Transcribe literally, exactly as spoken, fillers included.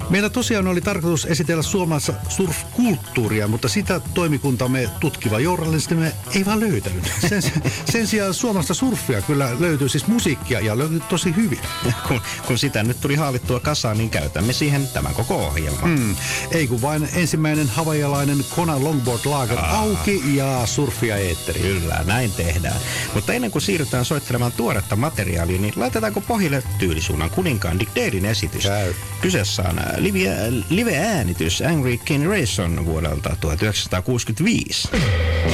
Meillä tosiaan oli tarkoitus esitellä suomalaista surf-kulttuuria, mutta sitä toimikuntamme tutkiva journalistimme ei vaan löytänyt. Sen, sen sijaan suomalaista surfia kyllä löytyy, siis musiikkia, ja löytyy tosi hyvin. Kun, kun sitä nyt tuli haalittua kasaan, niin käytämme siihen tämän koko ohjelman. Mm. Ei kun vain ensimmäinen havaijalainen Kona Longboard Lager Aa. auki ja surfia eetteri. Kyllä, näin tehdään. Mutta ennen kuin siirrytään soittelemaan tuoretta materiaalia, niin laitetaanko pohjille Tyylisuunnan kuninkaan Dick Daleen esitys? Käy. Kyseessä on live-äänitys Angry Generation vuodelta tuhatyhdeksänsataakuusikymmentäviisi.